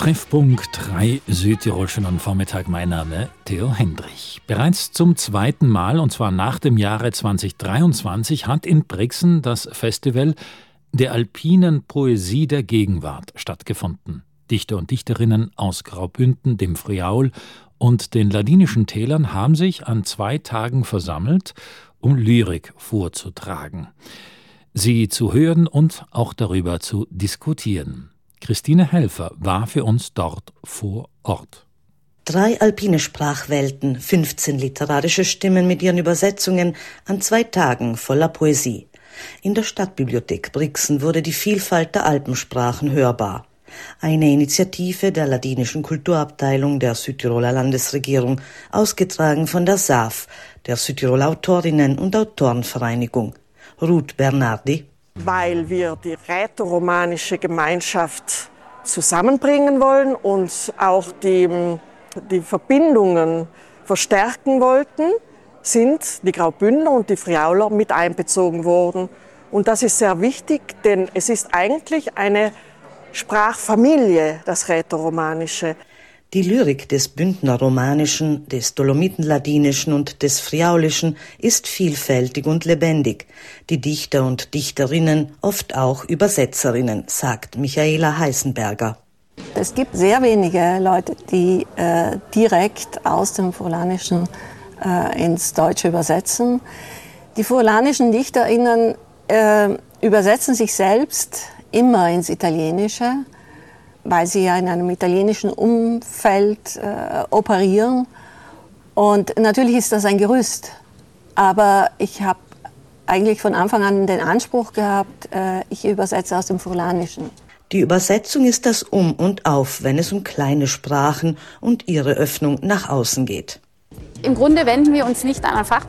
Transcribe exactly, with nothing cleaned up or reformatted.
Treffpunkt drei Südtirol schon am Vormittag. Mein Name Theo Hendrich. Bereits zum zweiten Mal, und zwar nach dem Jahre zweitausenddreiundzwanzig, hat in Brixen das Festival der alpinen Poesie der Gegenwart stattgefunden. Dichter und Dichterinnen aus Graubünden, dem Friaul und den Ladinischen Tälern haben sich an zwei Tagen versammelt, um Lyrik vorzutragen, sie zu hören und auch darüber zu diskutieren. Christine Helfer war für uns dort vor Ort. Drei alpine Sprachwelten, fünfzehn literarische Stimmen mit ihren Übersetzungen an zwei Tagen voller Poesie. In der Stadtbibliothek Brixen wurde die Vielfalt der Alpensprachen hörbar. Eine Initiative der Ladinischen Kulturabteilung der Südtiroler Landesregierung, ausgetragen von der S A F, der Südtiroler Autorinnen- und Autorenvereinigung. Ruth Bernardi. Weil wir die rätoromanische Gemeinschaft zusammenbringen wollen und auch die, die Verbindungen verstärken wollten, sind die Graubündner und die Friauler mit einbezogen worden. Und das ist sehr wichtig, denn es ist eigentlich eine Sprachfamilie, das Rätoromanische. Die Lyrik des Bündnerromanischen, des Dolomitenladinischen und des Friaulischen ist vielfältig und lebendig. Die Dichter und Dichterinnen, oft auch Übersetzerinnen, sagt Michaela Heißenberger. Es gibt sehr wenige Leute, die äh, direkt aus dem Furlanischen äh, ins Deutsche übersetzen. Die furlanischen Dichterinnen äh, übersetzen sich selbst immer ins Italienische, weil sie ja in einem italienischen Umfeld äh, operieren. Und natürlich ist das ein Gerüst. Aber ich habe eigentlich von Anfang an den Anspruch gehabt, äh, ich übersetze aus dem Furlanischen. Die Übersetzung ist das Um und Auf, wenn es um kleine Sprachen und ihre Öffnung nach außen geht. Im Grunde wenden wir uns nicht an ein Fach